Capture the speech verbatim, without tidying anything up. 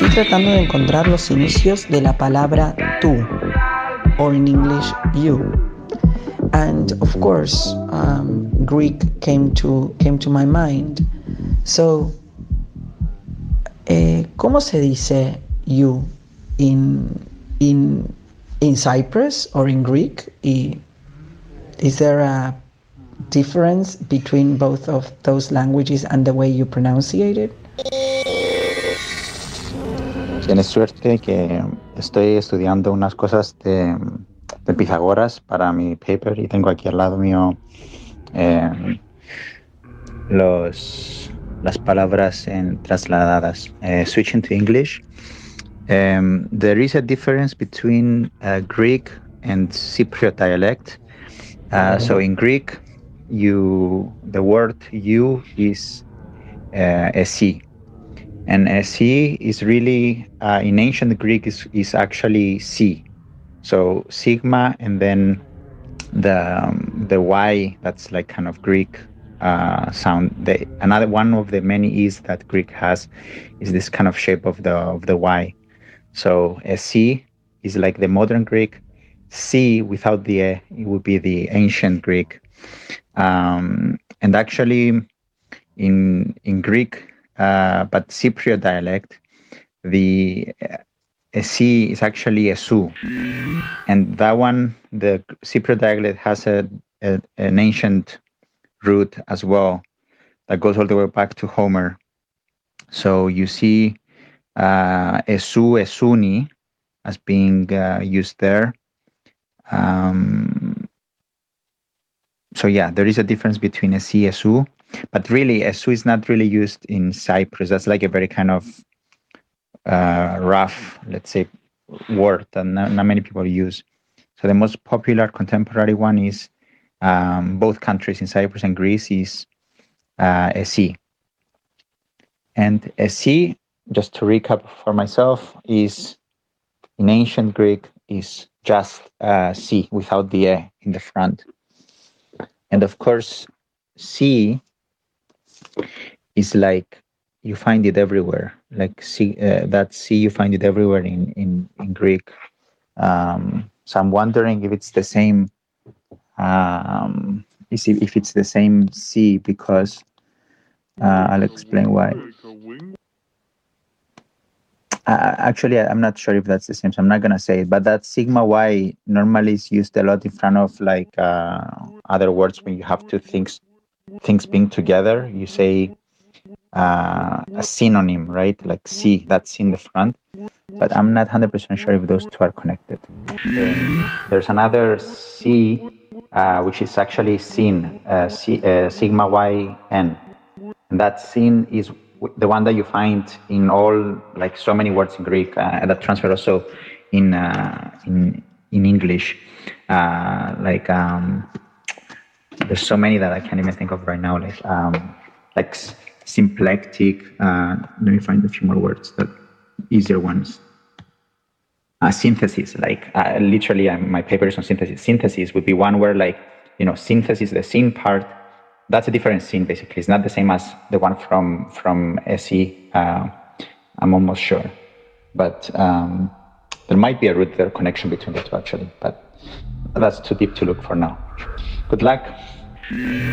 tratando de encontrar los inicios de la palabra tú, or in English, you. And of course, um, Greek came to, came to my mind. So, eh, ¿cómo se dice you in, in, in Cyprus or in Greek? Is there a difference between both of those languages and the way you pronunciate it? Tienes suerte que estoy estudiando unas cosas de, de Pitágoras para mi paper y tengo aquí al lado mío eh, los, las palabras en, trasladadas. Uh, switching to English, um, there is a difference between uh, Greek and Cypriot dialect. Uh, so in Greek, you the word you is uh, esi. And Si is really, uh, in ancient Greek, is, is actually Si. So sigma and then the um, the Y, that's like kind of Greek uh, sound. The, another one of the many E's that Greek has is this kind of shape of the of the Y. So Si is like the modern Greek. Si without the E, it would be the ancient Greek. Um, and actually, in in Greek, Uh, but Cypriot dialect, the uh, C is actually a su, and that one, the Cypriot dialect has a, a an ancient root as well that goes all the way back to Homer. So you see uh, esu, esuni as being uh, used there. Um, so yeah, there is a difference between a C, esu. But really, esu is not really used in Cyprus. That's like a very kind of uh, rough, let's say, word that not, not many people use. So the most popular contemporary one is um, both countries in Cyprus and Greece is uh, esi. And esi, just to recap for myself, is in ancient Greek is just uh, si without the e in the front. And of course, si is like you find it everywhere. Like see uh, that see you find it everywhere in in in Greek. Um, so I'm wondering if it's the same. Um, is it, if it's the same C because uh, I'll explain why. Uh, actually, I'm not sure if that's the same, so I'm not gonna say it. But that sigma Y normally is used a lot in front of like uh, other words when you have two things things being together. You say uh, a synonym, right? Like C, that's in the front. But I'm not one hundred percent sure if those two are connected. There's another C, uh, which is actually sin, uh, C, uh, sigma Y N. And that sin is the one that you find in all, like so many words in Greek, uh, that transfer also in uh, in in English. Uh, like um, there's so many that I can't even think of right now. Like um, like symplectic. Uh, let me find a few more words, that easier ones. Uh, synthesis, like uh, literally, uh, my paper is on synthesis. Synthesis would be one where, like, you know, synthesis, the sin part. That's a different sin, basically. It's not the same as the one from from S E. Uh, I'm almost sure, but um, there might be a root there connection between the two, actually. But that's too deep to look for now. Good luck.